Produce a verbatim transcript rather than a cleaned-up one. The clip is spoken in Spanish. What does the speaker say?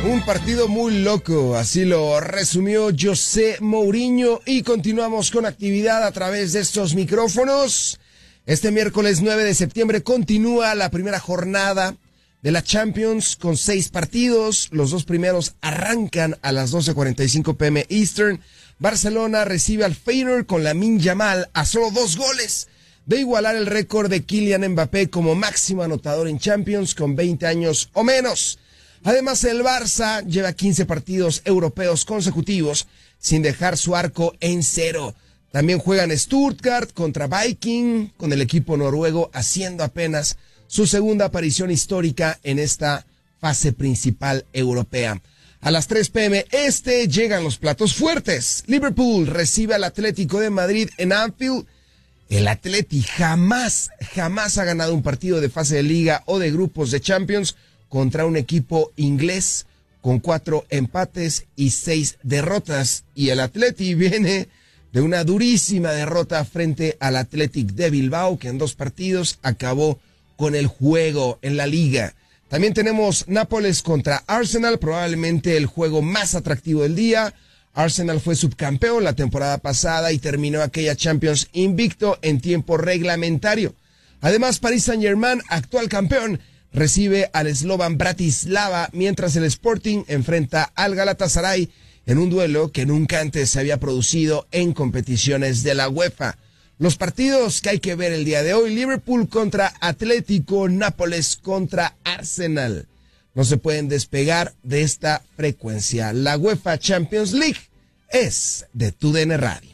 Un partido muy loco, así lo resumió José Mourinho, y continuamos con actividad a través de estos micrófonos. Este miércoles nueve de septiembre continúa la primera jornada de la Champions con seis partidos. Los dos primeros arrancan a las doce cuarenta y cinco pm Eastern. Barcelona recibe al Feyenoord con Lamine Yamal a solo dos goles de igualar el récord de Kylian Mbappé como máximo anotador en Champions con veinte años o menos. Además, el Barça lleva quince partidos europeos consecutivos sin dejar su arco en cero. También juegan Stuttgart contra Viking, con el equipo noruego haciendo apenas su segunda aparición histórica en esta fase principal europea. A las tres pm este llegan los platos fuertes. Liverpool recibe al Atlético de Madrid en Anfield. El Atleti jamás, jamás ha ganado un partido de fase de liga o de grupos de Champions contra un equipo inglés con cuatro empates y seis derrotas. Y el Atleti viene de una durísima derrota frente al Athletic de Bilbao, que en dos partidos acabó con el juego en la liga. También tenemos Nápoles contra Arsenal, probablemente el juego más atractivo del día. Arsenal fue subcampeón la temporada pasada y terminó aquella Champions invicto en tiempo reglamentario. Además, Paris Saint-Germain, actual campeón, recibe al Slovan Bratislava, mientras el Sporting enfrenta al Galatasaray en un duelo que nunca antes se había producido en competiciones de la UEFA. Los partidos que hay que ver el día de hoy: Liverpool contra Atlético, Nápoles contra Arsenal. No se pueden despegar de esta frecuencia. La UEFA Champions League es de TUDN Radio.